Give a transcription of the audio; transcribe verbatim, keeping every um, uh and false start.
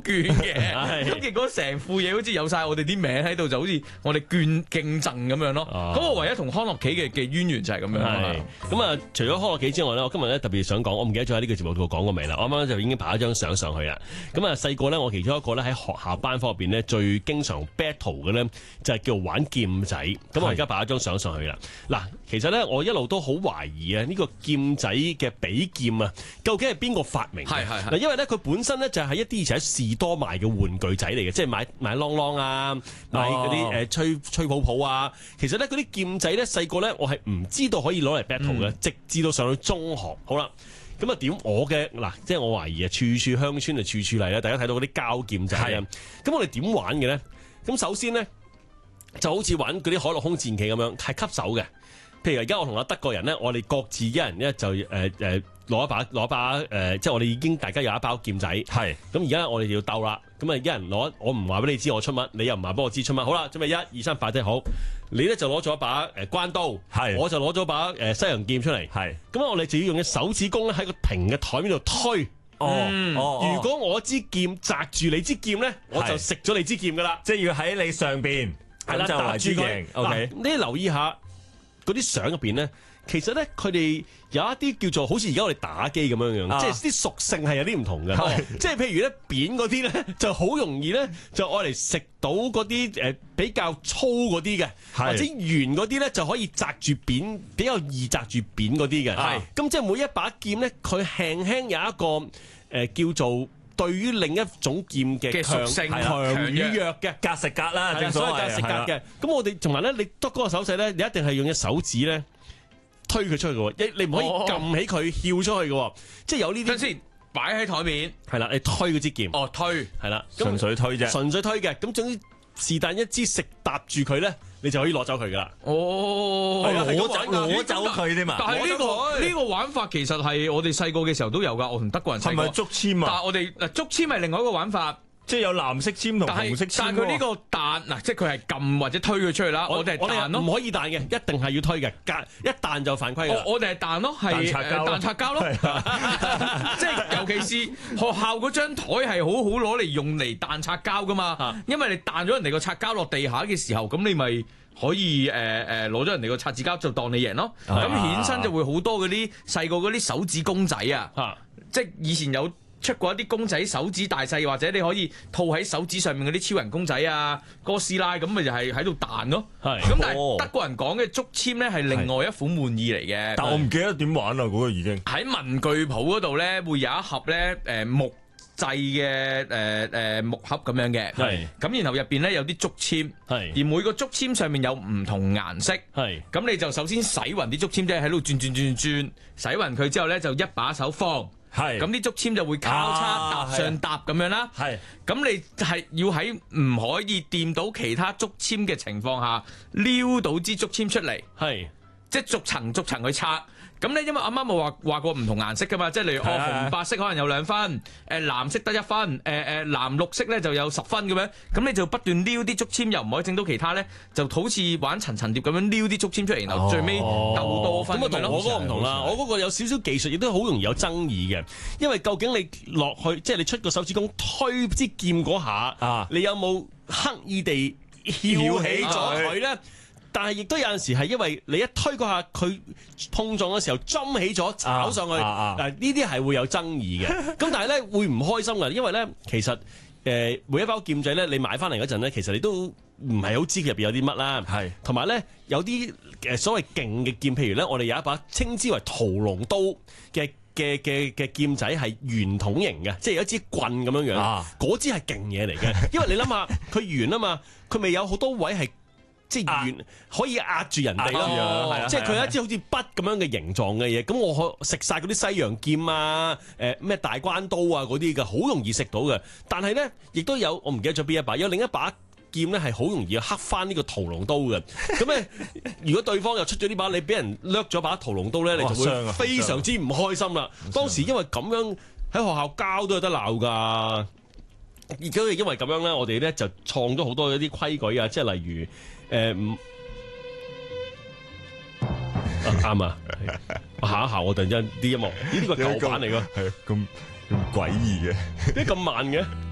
券嘅，咁結果成副嘢好似有晒我哋啲名喺度，就好似我哋券競贈咁樣咯。咁我唯一同康樂棋嘅嘅淵源就係咁樣。 咁啊，除咗康樂棋之外咧，我今日咧特別想講，我唔記得咗喺呢個節目度講過未啦。我啱啱就已經拍一張相上去啦。咁啊，細個咧，我其中一個咧喺學校班科入邊咧最經常 battle 嘅咧就係叫玩劍仔。咁我而家拍一張相上去啦。嗱，其實咧我一路都好懷疑啊，呢個劍仔嘅比劍啊，究竟係邊個發明？係係嗱，因為咧佢本身咧就係一啲以前喺士多賣嘅玩具仔嚟嘅，即係買買啷啷啊，買嗰啲誒吹吹泡泡啊。其實咧嗰啲劍仔咧細個咧我係唔知道可以攞嚟 battle 嘅，嗯、直至到上到中學。好啦，咁啊點我嘅嗱，即係我懷疑啊，處處鄉村就處處嚟啦。大家睇到嗰啲膠劍仔啊，咁我哋點玩嘅咧？咁首先咧就好似玩嗰啲海陸空戰棋咁樣，係吸手嘅。譬如而家我同阿德國人咧，我哋各自一人咧就誒誒攞一把攞一把誒、呃，即係我哋已經大家有一包劍仔。係咁而家我哋要鬥啦。咁啊一人攞，我唔話俾你知我出乜，你又唔話俾我知出乜。好啦，準備一二三，快啲好。你咧就攞咗一把誒關刀，係我就攞咗把誒西洋劍出嚟。係咁我哋就要用隻手指公咧喺個平嘅台面度推。哦，嗯、哦如果我支劍擲住你支劍咧，我就食咗你支劍噶啦。即係要喺你上邊，係啦，擲住佢。OK，你留意下。嗰啲相入邊咧，其實咧佢哋有一啲叫做好似而家我哋打機咁樣樣，啊、即係啲屬性係有啲唔同嘅。哦、即係譬如咧扁嗰啲咧，就好容易咧就愛嚟食到嗰啲誒比較粗嗰啲嘅，是或者圓嗰啲咧就可以擲住扁，比較易擲住扁嗰啲嘅。係咁是即係每一把劍咧，佢輕輕有一個誒、呃、叫做。對於另一種劍嘅屬性強與弱嘅格食格啦，正所謂格食格嘅。咁我哋同埋咧，你得嗰個手勢咧，你一定係用隻手指咧推佢出去嘅，你唔可以撳起佢翹出去嘅，即係有呢啲。等先，擺喺台面係啦，你推嗰支劍。哦，推係啦，純粹推啫，純粹推嘅。咁總之是但一支食搭住佢咧，你就可以攞走佢噶啦。哦，攞走攞走佢添嘛。但係呢個呢個玩法其實係我哋細個嘅時候都有噶，我同德國人細個。係咪竹籤啊？但係我哋嗱竹籤係另外一個玩法。即係有藍色籤同紅色籤，但係佢呢個彈嗱，即係佢係撳或者推佢出去啦。我哋係彈咯，唔可以彈嘅，一定係要推嘅。一彈就犯規啦。我哋係彈咯，係彈擦膠咯。即係尤其是學校嗰張台係好好攞嚟用嚟彈擦膠噶嘛。因為你彈咗人哋個擦膠落地下嘅時候，咁你咪可以誒誒攞咗人哋個擦紙膠就當你贏咯。咁衍生就會好多嗰啲細個嗰啲手指公仔啊，即係以前有。出過一啲公仔手指大細，或者你可以套喺手指上面嗰啲超人公仔啊、哥斯拉咁咪就係喺度彈咯。係咁，但係德國人講嘅竹籤咧係另外一款玩意嚟嘅。但我唔記得點玩啦，嗰個已經喺文具鋪嗰度咧會有一盒咧誒木製嘅誒誒木盒咁樣嘅。係咁，然後入邊咧有啲竹籤。係而每個竹籤上面有唔同顏色。係咁，你就首先洗勻啲竹籤，即係喺度轉轉轉轉，洗勻佢之後咧就一把手放。係咁啲竹籤就會交叉搭上搭咁樣啦。係咁你係要喺唔可以掂到其他竹籤嘅情況下撩到支竹籤出嚟。係即係逐層逐層去拆。咁咧因為啱啱冇話話過唔同顏色噶嘛，即係例如哦紅白色可能有兩分，誒藍色得一分，誒誒藍綠色咧就有十分咁樣。咁你就不斷撩啲竹籤，又唔可以整到其他咧，就好似玩層層疊咁樣撩啲竹籤出嚟，然後最尾鬥多分。咁啊同我嗰個唔同啦，我嗰個有少少技術，亦都好容易有爭議嘅。因為究竟你落去，即係你出個手指公推支劍嗰下，啊、你有冇刻意地翹起咗佢咧？但係亦都有陣時係因為你一推嗰下，佢碰撞嘅時候針起咗炒上去，嗱呢啲係會有爭議嘅。咁但係咧會唔開心㗎，因為咧其實誒、呃、每一包劍仔咧，你買翻嚟嗰陣咧，其實你都唔係好知佢入邊有啲乜啦。係同埋咧有啲誒所謂勁嘅劍，譬如咧我哋有一把稱之為屠龍刀嘅嘅嘅嘅劍仔係圓筒形嘅，即係有一支棍咁樣樣。嗰支係勁嘢嚟嘅，因為你諗下佢圓啊嘛，佢咪有好多位係。即係圓可以壓住人哋咯，啊、即係佢有一支好似筆咁樣嘅形狀嘅嘢，咁我可食晒嗰啲西洋劍啊，誒、呃、咩大關刀啊嗰啲嘅，好容易食到嘅。但係咧，亦都有我唔記得咗邊一把，有另一把劍咧係好容易刻翻呢個屠龍刀嘅。咁咧，如果對方又出咗呢把，你俾人掠咗把屠龍刀咧，你就會非常之唔開心啦。當時因為咁樣喺學校交都有得鬧㗎。而家因為咁樣咧，我哋咧就創咗好多一啲規矩啊，即係例如。誒唔啱啊！我下一下我突然間啲音樂，呢啲個舊版嚟㗎，係咁咁詭異嘅，點解咁慢嘅？